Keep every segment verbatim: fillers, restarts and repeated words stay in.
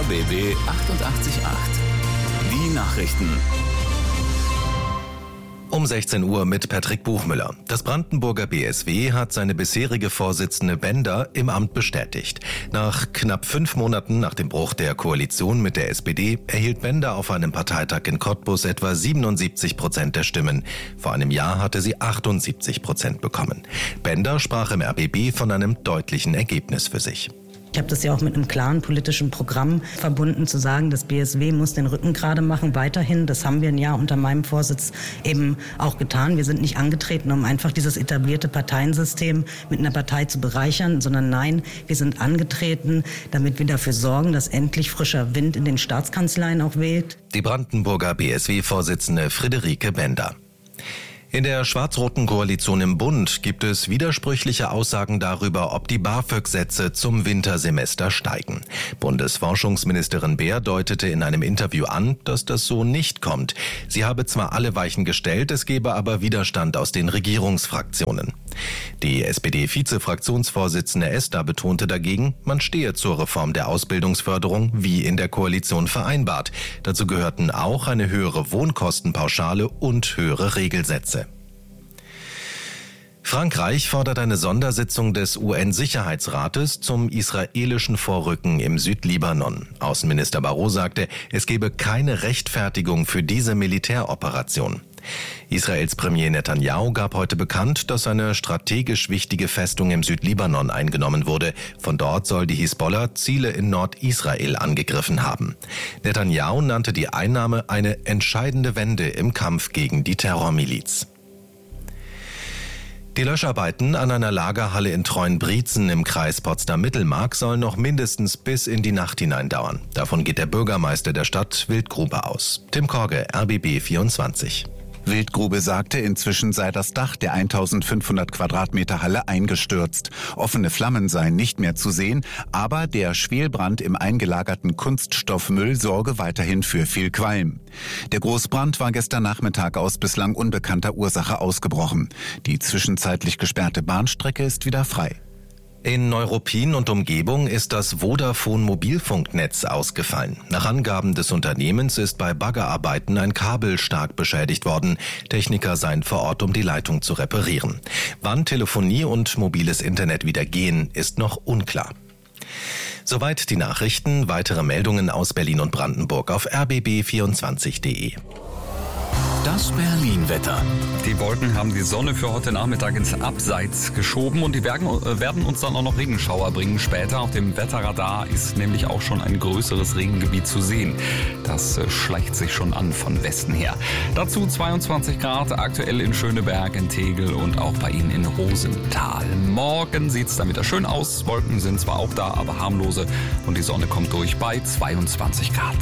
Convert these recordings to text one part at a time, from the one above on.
R B B achtundachtzig Komma acht. Die Nachrichten. Um sechzehn Uhr mit Patrick Buchmüller. Das Brandenburger B S W hat seine bisherige Vorsitzende Bender im Amt bestätigt. Nach knapp fünf Monaten nach dem Bruch der Koalition mit der S P D erhielt Bender auf einem Parteitag in Cottbus etwa siebenundsiebzig Prozent der Stimmen. Vor einem Jahr hatte sie achtundsiebzig Prozent bekommen. Bender sprach im R B B von einem deutlichen Ergebnis für sich. Ich habe das ja auch mit einem klaren politischen Programm verbunden, zu sagen, das B S W muss den Rücken gerade machen, weiterhin. Das haben wir ein Jahr unter meinem Vorsitz eben auch getan. Wir sind nicht angetreten, um einfach dieses etablierte Parteiensystem mit einer Partei zu bereichern, sondern nein, wir sind angetreten, damit wir dafür sorgen, dass endlich frischer Wind in den Staatskanzleien auch weht. Die Brandenburger B S W-Vorsitzende Friederike Bender. In der schwarz-roten Koalition im Bund gibt es widersprüchliche Aussagen darüber, ob die BAföG-Sätze zum Wintersemester steigen. Bundesforschungsministerin Beer deutete in einem Interview an, dass das so nicht kommt. Sie habe zwar alle Weichen gestellt, es gebe aber Widerstand aus den Regierungsfraktionen. Die S P D-Vize-Fraktionsvorsitzende Esther betonte dagegen, man stehe zur Reform der Ausbildungsförderung wie in der Koalition vereinbart. Dazu gehörten auch eine höhere Wohnkostenpauschale und höhere Regelsätze. Frankreich fordert eine Sondersitzung des U N-Sicherheitsrates zum israelischen Vorrücken im Südlibanon. Außenminister Barrot sagte, es gebe keine Rechtfertigung für diese Militäroperation. Israels Premier Netanyahu gab heute bekannt, dass eine strategisch wichtige Festung im Südlibanon eingenommen wurde. Von dort soll die Hisbollah Ziele in Nordisrael angegriffen haben. Netanyahu nannte die Einnahme eine entscheidende Wende im Kampf gegen die Terrormiliz. Die Löscharbeiten an einer Lagerhalle in Treuenbrietzen im Kreis Potsdam-Mittelmark sollen noch mindestens bis in die Nacht hinein dauern. Davon geht der Bürgermeister der Stadt Wildgrube aus. Tim Korge, R B B vierundzwanzig. Wildgrube sagte, inzwischen sei das Dach der eintausendfünfhundert Quadratmeter Halle eingestürzt. Offene Flammen seien nicht mehr zu sehen, aber der Schwelbrand im eingelagerten Kunststoffmüll sorge weiterhin für viel Qualm. Der Großbrand war gestern Nachmittag aus bislang unbekannter Ursache ausgebrochen. Die zwischenzeitlich gesperrte Bahnstrecke ist wieder frei. In Neuruppin und Umgebung ist das Vodafone-Mobilfunknetz ausgefallen. Nach Angaben des Unternehmens ist bei Baggerarbeiten ein Kabel stark beschädigt worden. Techniker seien vor Ort, um die Leitung zu reparieren. Wann Telefonie und mobiles Internet wieder gehen, ist noch unklar. Soweit die Nachrichten. Weitere Meldungen aus Berlin und Brandenburg auf r b b vierundzwanzig punkt d e. Das Berlin-Wetter. Die Wolken haben die Sonne für heute Nachmittag ins Abseits geschoben und die Bergen, äh, werden uns dann auch noch Regenschauer bringen später. Auf dem Wetterradar ist nämlich auch schon ein größeres Regengebiet zu sehen. Das äh, schleicht sich schon an von Westen her. Dazu zweiundzwanzig Grad, aktuell in Schöneberg, in Tegel und auch bei Ihnen in Rosenthal. Morgen sieht es dann wieder schön aus. Wolken sind zwar auch da, aber harmlose und die Sonne kommt durch bei zweiundzwanzig Grad.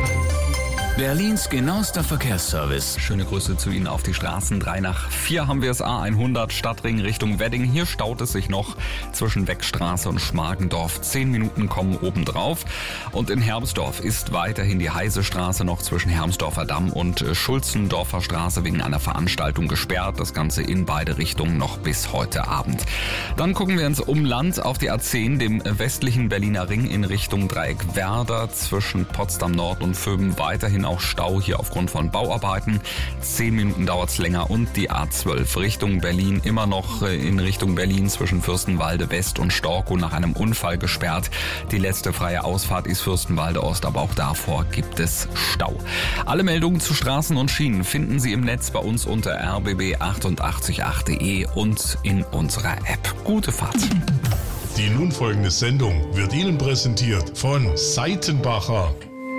Berlins genauester Verkehrsservice. Schöne Grüße zu Ihnen auf die Straßen. drei nach vier haben wir es, A hundert Stadtring Richtung Wedding. Hier staut es sich noch zwischen Weckstraße und Schmargendorf. Zehn Minuten kommen obendrauf. Und in Hermsdorf ist weiterhin die Heisestraße noch zwischen Hermsdorfer Damm und Schulzendorfer Straße wegen einer Veranstaltung gesperrt. Das Ganze in beide Richtungen noch bis heute Abend. Dann gucken wir ins Umland auf die A zehn, dem westlichen Berliner Ring in Richtung Dreieck Werder zwischen Potsdam Nord und Vöben. Weiterhin auch Stau hier aufgrund von Bauarbeiten. Zehn Minuten dauert es länger. Und die A zwölf Richtung Berlin, immer noch in Richtung Berlin zwischen Fürstenwalde West und Storkow nach einem Unfall gesperrt. Die letzte freie Ausfahrt ist Fürstenwalde Ost, aber auch davor gibt es Stau. Alle Meldungen zu Straßen und Schienen finden Sie im Netz bei uns unter r b b achtundachtzig punkt acht punkt d e und in unserer App. Gute Fahrt. Die nun folgende Sendung wird Ihnen präsentiert von Seitenbacher.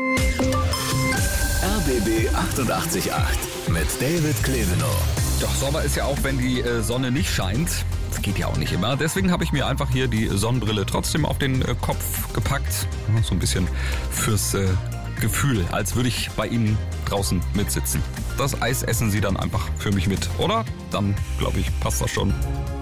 R B B achtundachtzig Komma acht mit David Klevenow. Doch Sommer ist ja auch, wenn die äh, Sonne nicht scheint. Das geht ja auch nicht immer. Deswegen habe ich mir einfach hier die Sonnenbrille trotzdem auf den äh, Kopf gepackt. So ein bisschen fürs äh, Gefühl, als würde ich bei Ihnen draußen mitsitzen. Das Eis essen Sie dann einfach für mich mit, oder? Dann, glaube ich, passt das schon.